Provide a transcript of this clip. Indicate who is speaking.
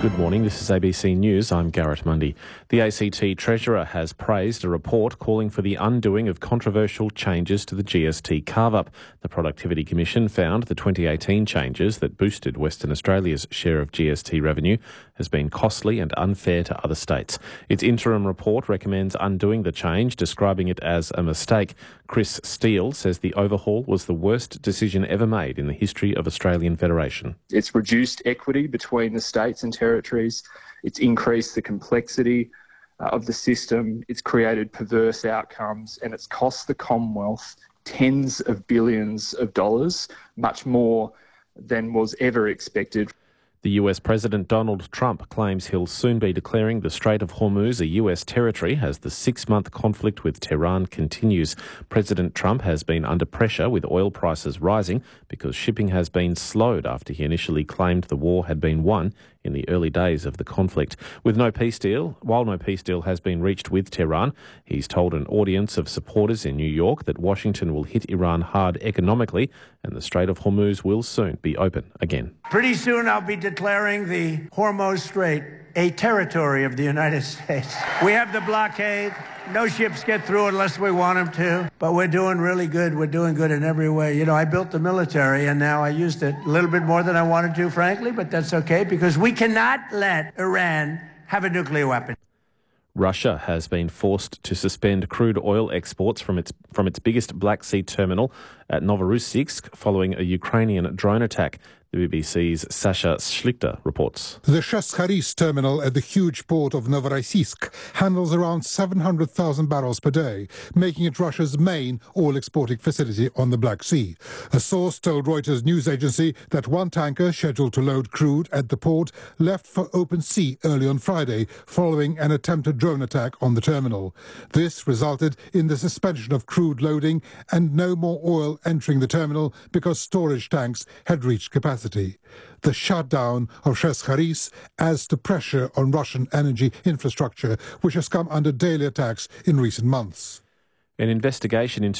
Speaker 1: Good morning, this is ABC News. I'm Garrett Mundy. The ACT Treasurer has praised a report calling for the undoing of controversial changes to the GST carve-up. The Productivity Commission found the 2018 changes that boosted Western Australia's share of GST revenue has been costly and unfair to other states. Its interim report recommends undoing the change, describing it as a mistake. Chris Steele says the overhaul was the worst decision ever made in the history of Australian Federation.
Speaker 2: It's reduced equity between the states and territories. It's increased the complexity of the system. It's created perverse outcomes, and it's cost the Commonwealth tens of billions of dollars, much more than was ever expected.
Speaker 1: The US President Donald Trump claims he'll soon be declaring the Strait of Hormuz a US territory as the 6-month conflict with Tehran continues. President Trump has been under pressure with oil prices rising because shipping has been slowed after he initially claimed the war had been won in the early days of the conflict. While no peace deal has been reached with Tehran, he's told an audience of supporters in New York that Washington will hit Iran hard economically and the Strait of Hormuz will soon be open again.
Speaker 3: Pretty soon I'll be declaring the Hormuz Strait a territory of the United States. We have the blockade. No ships get through unless we want them to. But we're doing really good. We're doing good in every way. You know, I built the military, and now I used it a little bit more than I wanted to, frankly, but that's okay, because we cannot let Iran have a nuclear weapon.
Speaker 1: Russia has been forced to suspend crude oil exports from its biggest Black Sea terminal at Novorossiysk following a Ukrainian drone attack. The BBC's Sasha Schlichter reports.
Speaker 4: The Sheskharis terminal at the huge port of Novorossiysk handles around 700,000 barrels per day, making it Russia's main oil-exporting facility on the Black Sea. A source told Reuters news agency that one tanker scheduled to load crude at the port left for open sea early on Friday following an attempted drone attack on the terminal. This resulted in the suspension of crude loading and no more oil entering the terminal because storage tanks had reached capacity. The shutdown of Sheskharis adds to pressure on Russian energy infrastructure, which has come under daily attacks in recent months.
Speaker 1: An investigation into